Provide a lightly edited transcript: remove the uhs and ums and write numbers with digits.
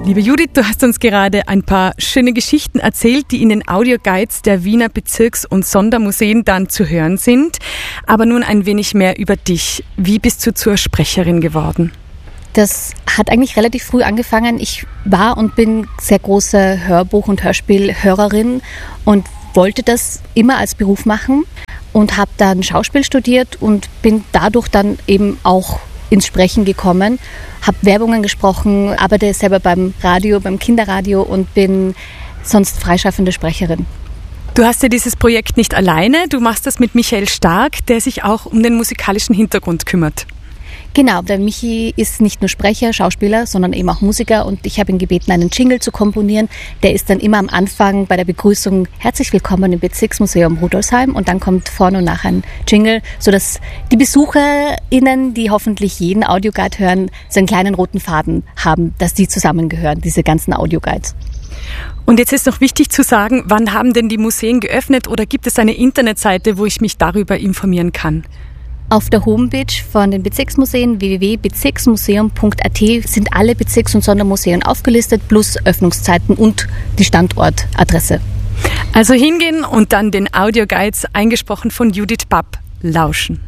Liebe Judith, du hast uns gerade ein paar schöne Geschichten erzählt, die in den Audioguides der Wiener Bezirks- und Sondermuseen dann zu hören sind. Aber nun ein wenig mehr über dich. Wie bist du zur Sprecherin geworden? Das hat eigentlich relativ früh angefangen. Ich war und bin sehr große Hörbuch- und Hörspielhörerin und wollte das immer als Beruf machen und habe dann Schauspiel studiert und bin dadurch dann eben auch ins Sprechen gekommen, habe Werbungen gesprochen, arbeite selber beim Radio, beim Kinderradio und bin sonst freischaffende Sprecherin. Du hast ja dieses Projekt nicht alleine, du machst das mit Michael Stark, der sich auch um den musikalischen Hintergrund kümmert. Genau, der Michi ist nicht nur Sprecher, Schauspieler, sondern eben auch Musiker und ich habe ihn gebeten, einen Jingle zu komponieren. Der ist dann immer am Anfang bei der Begrüßung herzlich willkommen im Bezirksmuseum Rudolfsheim und dann kommt vorne und nach ein Jingle, sodass die BesucherInnen, die hoffentlich jeden Audioguide hören, so einen kleinen roten Faden haben, dass die zusammengehören, diese ganzen Audioguides. Und jetzt ist noch wichtig zu sagen, wann haben denn die Museen geöffnet oder gibt es eine Internetseite, wo ich mich darüber informieren kann? Auf der Homepage von den Bezirksmuseen www.bezirksmuseum.at sind alle Bezirks- und Sondermuseen aufgelistet, plus Öffnungszeiten und die Standortadresse. Also hingehen und dann den Audioguides, eingesprochen von Judith Bapp, lauschen.